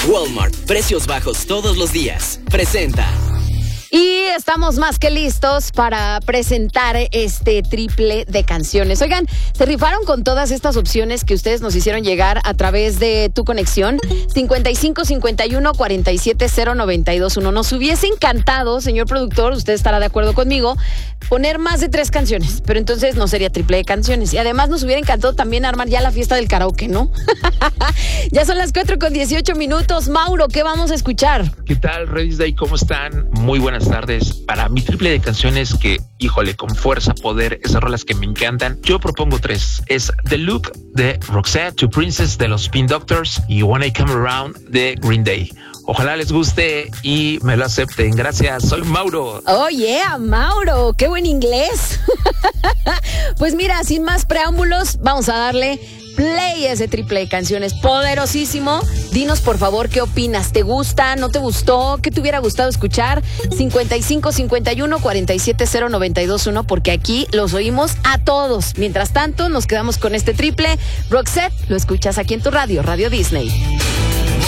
Walmart, precios bajos todos los días. Presenta. Y estamos más que listos para presentar este triple de canciones. Oigan, se rifaron con todas estas opciones que ustedes nos hicieron llegar a través de tu conexión 55 51 47 0921. Nos hubiese encantado, señor productor, usted estará de acuerdo conmigo, poner más de 3 canciones, pero entonces no sería triple de canciones. Y además nos hubiera encantado también armar ya la fiesta del karaoke, ¿no? Ya son las 4:18. Mauro, ¿qué vamos a escuchar? ¿Qué tal, Redis Day? ¿Cómo están? Muy buenas tardes. Para mi triple de canciones que, híjole, con fuerza, poder, esas rolas que me encantan, yo propongo 3. Es The Look de Roxette, To Princess de los Spin Doctors y When I Come Around de Green Day. Ojalá les guste y me lo acepten. Gracias, soy Mauro. Oh yeah, Mauro, qué buen inglés. Pues mira, sin más preámbulos, vamos a darle play a ese triple de canciones poderosísimo. Dinos por favor qué opinas, ¿te gusta? ¿No te gustó? ¿Qué te hubiera gustado escuchar? 55 51 47 0921, porque aquí los oímos a todos. Mientras tanto, nos quedamos con este triple. Roxette, lo escuchas aquí en tu radio, Radio Disney.